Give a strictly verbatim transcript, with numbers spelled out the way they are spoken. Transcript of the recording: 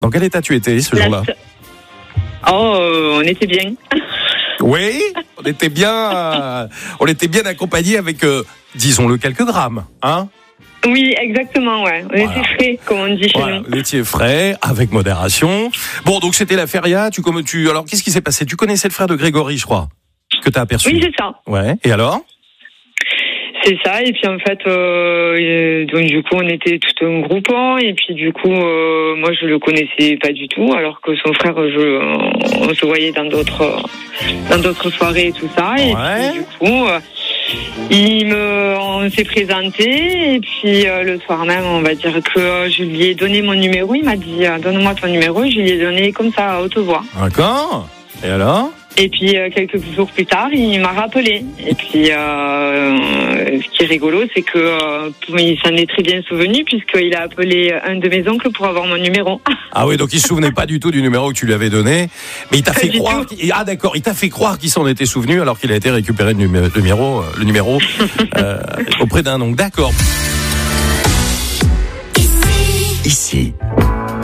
Dans quel état tu étais ce La jour-là? se- Oh, euh, on était bien. Oui, on était bien, euh, on était bien accompagnés avec, euh, disons-le, quelques grammes, hein. Oui, exactement, ouais. On Voilà. était frais, comme on dit chez Voilà, nous. vous étiez frais, avec modération. Bon, donc c'était la feria. Tu, comme tu, alors qu'est-ce qui s'est passé? Tu connaissais le frère de Grégory, je crois, que t'as aperçu. Oui, c'est ça. Ouais. Et alors? C'est ça, et puis en fait, euh, et donc du coup, on était tout un groupement, et puis du coup, euh, moi, je le connaissais pas du tout, alors que son frère, je, on se voyait dans d'autres, dans d'autres soirées et tout ça, et Ouais. puis du coup, euh, il me, on s'est présenté, et puis euh, le soir même, on va dire que euh, je lui ai donné mon numéro, il m'a dit, euh, donne-moi ton numéro, et je lui ai donné comme ça à haute voix. D'accord. Et alors? Et puis euh, quelques jours plus tard, il m'a rappelé. Et puis, euh, ce qui est rigolo, c'est que euh, il s'en est très bien souvenu puisqu'il a appelé un de mes oncles pour avoir mon numéro. Ah oui, donc il se souvenait pas du tout du numéro que tu lui avais donné, mais il t'a Pas fait du croire. tout. qu'il- Ah d'accord, il t'a fait croire qu'il s'en était souvenu alors qu'il a été récupéré le numé- le numéro, euh, le numéro euh, auprès d'un oncle. D'accord. Ici,